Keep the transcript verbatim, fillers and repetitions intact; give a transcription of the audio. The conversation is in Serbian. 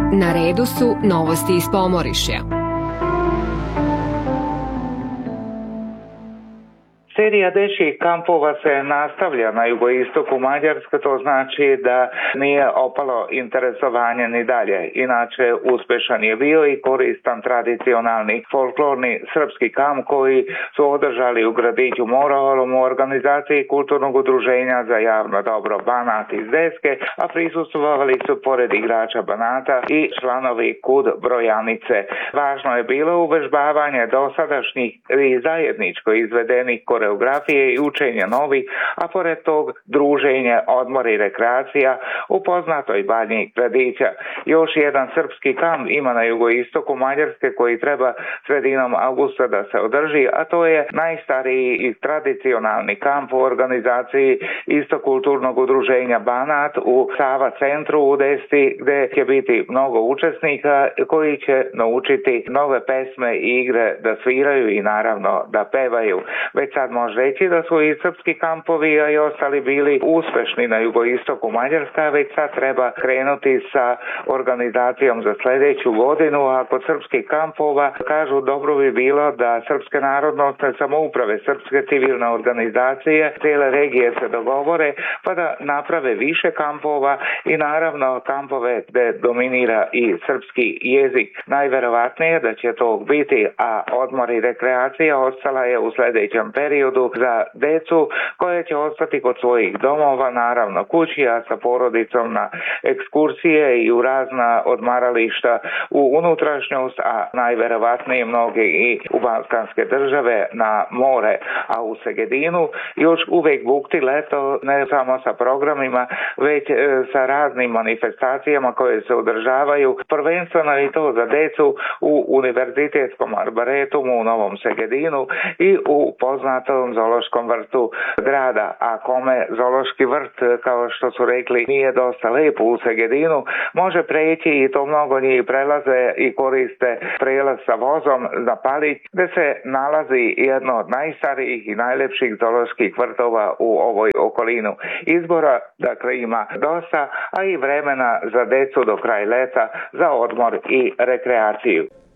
Na redu su novosti iz Pomorišja. Serija dečjih kampova se nastavlja na jugoistoku Mađarske, to znači da nije opalo interesovanje ni dalje. Inače, uspešan je bio i koristan tradicionalni folklorni srpski kamp koji su održali u gradiću Moroholom u organizaciji Kulturnog udruženja za javno dobro Banat iz Deske, a prisustvovali su pored igrača Banata i članovi Kud Brojanice. Važno je bilo uvežbavanje dosadašnjih i zajedničko izvedenih koreografija geografije i učenje novi, a pored tog druženje, odmor i rekreacija u poznatoj banji Gradića. Još jedan srpski kamp ima na jugoistoku Mađarske koji treba sredinom avgusta da se održi, a to je najstariji i tradicionalni kamp u organizaciji istokulturnog udruženja Banat u Sava centru u Desti, gde će biti mnogo učesnika koji će naučiti nove pesme i igre da sviraju i naravno da pevaju. Već sad može reći da su i srpski kampovi, a i ostali bili uspešni na jugoistoku Mađarska, već sad treba krenuti sa organizacijom za sljedeću godinu, a kod srpskih kampova kažu dobro bi bilo da srpske narodnosne samouprave, srpske civilne organizacije, cijele regije se dogovore pa da naprave više kampova i naravno kampove gde dominira i srpski jezik. Najverovatnije da će to biti, a odmor i rekreacija ostala je u sljedećem periodu za decu koje će ostati kod svojih domova, naravno kući, a sa porodicom na ekskursije i u razna odmarališta u unutrašnjost, a najverovatnije mnogi i u balkanske države na more, a u Segedinu još uvek bukti leto ne samo sa programima, već e, sa raznim manifestacijama koje se održavaju, prvenstveno i to za decu u Univerzitetskom arboretumu u Novom Segedinu i u poznatom zoološkom vrtu grada, a kome zoološki vrt, kao što su rekli, nije dosta lepo u Segedinu, može preći i to mnogo njih prelaze i koriste prelaz sa vozom na Palić, gde se nalazi jedno od najstarijih i najlepših zooloških vrtova u ovoj okolinu. Izbora, dakle, ima dosta, a i vremena za decu do kraja leta za odmor i rekreaciju.